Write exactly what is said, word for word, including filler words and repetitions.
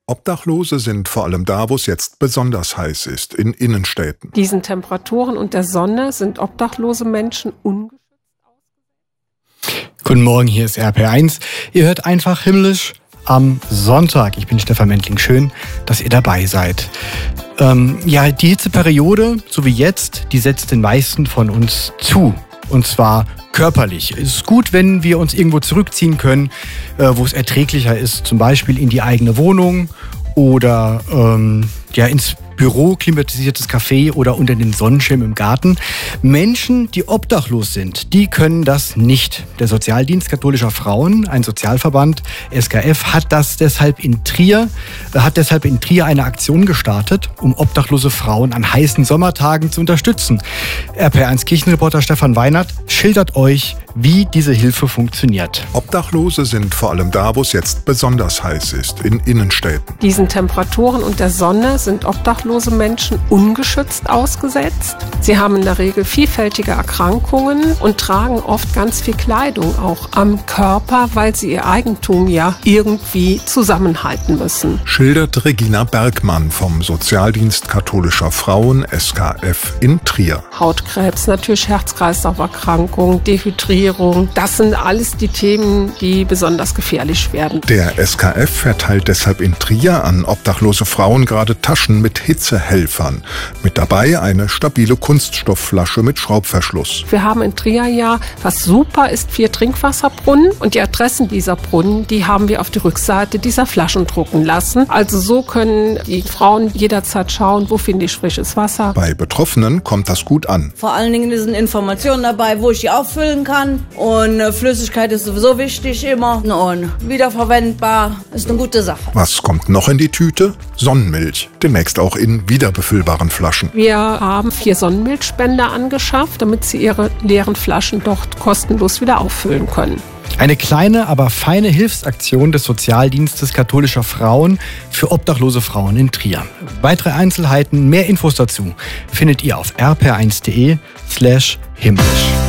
Obdachlose sind vor allem da, wo es jetzt besonders heiß ist, in Innenstädten. Diesen Temperaturen und der Sonne sind obdachlose Menschen ungeschützt. Guten Morgen, hier ist R P eins. Ihr hört einfach himmlisch am Sonntag. Ich bin Stefan Mendling. Schön, dass ihr dabei seid. Ähm, ja, die Hitzeperiode, so wie jetzt, die setzt den meisten von uns zu. Und zwar körperlich. Es ist gut, wenn wir uns irgendwo zurückziehen können, äh, wo es erträglicher ist. Zum Beispiel in die eigene Wohnung oder ähm, ja, ins Büro, klimatisiertes Café oder unter den Sonnenschirm im Garten. Menschen, die obdachlos sind, die können das nicht. Der Sozialdienst katholischer Frauen, ein Sozialverband, S K F, hat das deshalb in Trier, hat deshalb in Trier eine Aktion gestartet, um obdachlose Frauen an heißen Sommertagen zu unterstützen. R P eins Kirchenreporter Stefan Weinert schildert euch, wie diese Hilfe funktioniert. Obdachlose sind vor allem da, wo es jetzt besonders heiß ist, in Innenstädten. Diesen Temperaturen und der Sonne sind obdachlose Menschen ungeschützt ausgesetzt. Sie haben in der Regel vielfältige Erkrankungen und tragen oft ganz viel Kleidung auch am Körper, weil sie ihr Eigentum ja irgendwie zusammenhalten müssen. Schildert Regina Bergmann vom Sozialdienst katholischer Frauen, S K F, in Trier. Hautkrebs, natürlich Herz-Kreislauf-Erkrankungen, Dehydrierung. Das sind alles die Themen, die besonders gefährlich werden. Der S K F verteilt deshalb in Trier an obdachlose Frauen gerade Taschen mit Hitzehelfern. Mit dabei eine stabile Kunststoffflasche mit Schraubverschluss. Wir haben in Trier ja, was super ist, vier Trinkwasserbrunnen. Und die Adressen dieser Brunnen, die haben wir auf die Rückseite dieser Flaschen drucken lassen. Also so können die Frauen jederzeit schauen, wo finde ich frisches Wasser. Bei Betroffenen kommt das gut an. Vor allen Dingen sind Informationen dabei, wo ich die auffüllen kann. Und Flüssigkeit ist sowieso wichtig immer. Und wiederverwendbar ist eine gute Sache. Was kommt noch in die Tüte? Sonnenmilch. Demnächst auch in wiederbefüllbaren Flaschen. Wir haben vier Sonnenmilchspender angeschafft, damit sie ihre leeren Flaschen dort kostenlos wieder auffüllen können. Eine kleine, aber feine Hilfsaktion des Sozialdienstes katholischer Frauen für obdachlose Frauen in Trier. Weitere Einzelheiten, mehr Infos dazu findet ihr auf r p eins punkt de slash himmlisch.